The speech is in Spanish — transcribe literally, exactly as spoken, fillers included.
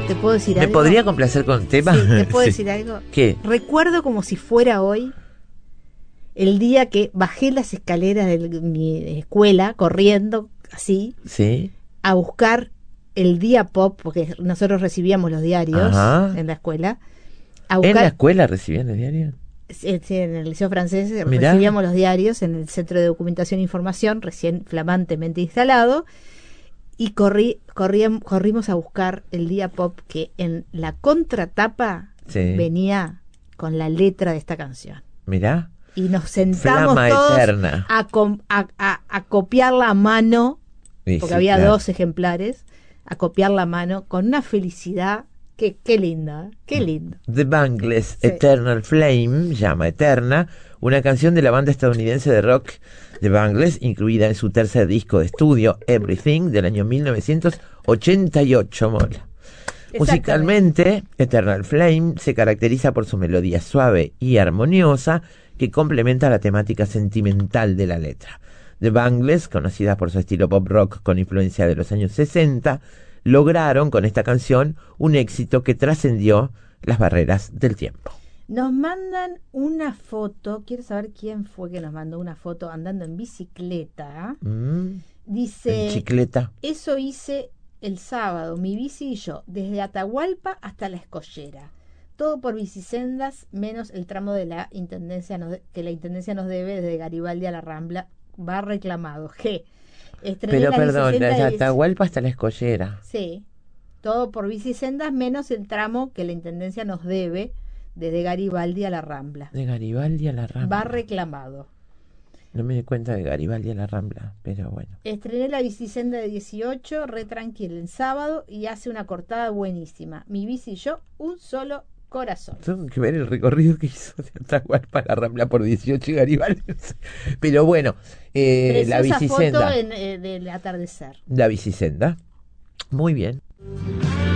¿Te puedo decir ¿Me algo? podría complacer con tema? Sí, ¿te puedo Sí. decir algo? ¿Qué? Recuerdo como si fuera hoy el día que bajé las escaleras de mi escuela, corriendo, así, Sí. a buscar el Día Pop, porque nosotros recibíamos los diarios Ajá. en la escuela. A ¿En buscar, la escuela recibían el diario? Sí, sí, en el Liceo Francés Mirá. recibíamos los diarios en el Centro de Documentación e Información, recién flamantemente instalado, y corrí, corrí, corrimos a buscar el Día Pop, que en la contratapa Sí. venía con la letra de esta canción. Mirá. Y nos sentamos Flama todos eterna. a, com- a, a, a copiarla a mano, Sí, porque sí, había claro. dos ejemplares, a copiarla a mano con una felicidad. Qué, qué linda, qué lindo. The Bangles, Sí. Eternal Flame, llama Eterna, una canción de la banda estadounidense de rock The Bangles, incluida en su tercer disco de estudio, Everything, del año mil novecientos ochenta y ocho, mola. Musicalmente, Eternal Flame se caracteriza por su melodía suave y armoniosa que complementa la temática sentimental de la letra. The Bangles, conocida por su estilo pop rock con influencia de los años sesenta, lograron con esta canción un éxito que trascendió las barreras del tiempo. Nos mandan una foto, quiero saber quién fue que nos mandó una foto andando en bicicleta. Mm, Dice, en chicleta. eso hice el sábado, mi bici y yo, desde Atahualpa hasta La Escollera. Todo por bicisendas, menos el tramo de la intendencia nos, que la intendencia nos debe desde Garibaldi a la Rambla, va reclamado. G. Estrené Pero la perdón, bicisenda desde de bici- Atahualpa hasta La Escollera. Sí, todo por bicisendas, menos el tramo que la intendencia nos debe desde Garibaldi a la Rambla. De Garibaldi a la Rambla. Va reclamado. No me di cuenta de Garibaldi a la Rambla, pero bueno. Estrené la bicisenda de dieciocho, re tranquila el sábado y hace una cortada buenísima. Mi bici y yo, un solo corazón. Tengo que ver el recorrido que hizo de Atahualpa a la Rambla por dieciocho y Garibaldi. Pero bueno, eh, la Preciosa bicisenda. foto en, eh, del atardecer. La bicisenda. Muy bien.